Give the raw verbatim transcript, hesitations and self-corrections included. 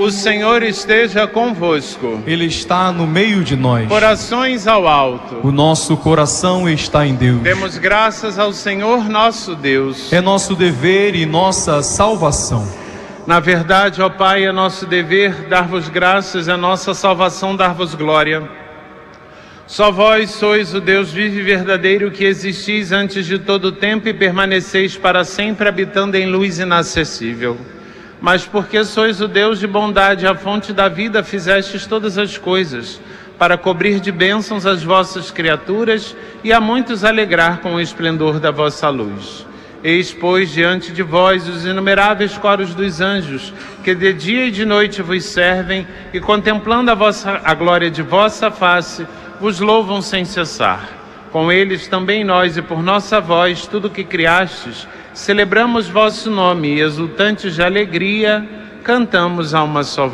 O Senhor esteja convosco. Ele está no meio de nós. Corações ao alto. O nosso coração está em Deus. Demos graças ao Senhor nosso Deus. É nosso dever e nossa salvação. Na verdade, ó Pai, é nosso dever dar-vos graças, é nossa salvação dar-vos glória. Só vós sois o Deus vivo e verdadeiro, que existis antes de todo o tempo e permaneceis para sempre, habitando em luz inacessível. Mas porque sois o Deus de bondade, a fonte da vida, fizestes todas as coisas, para cobrir de bênçãos as vossas criaturas e a muitos alegrar com o esplendor da vossa luz. Eis, pois, diante de vós os inumeráveis coros dos anjos, que de dia e de noite vos servem, e contemplando a, vossa, a glória de vossa face, vos louvam sem cessar. Com eles também nós, e por nossa voz, tudo que criastes, celebramos vosso nome e, exultantes de alegria, cantamos a uma só voz.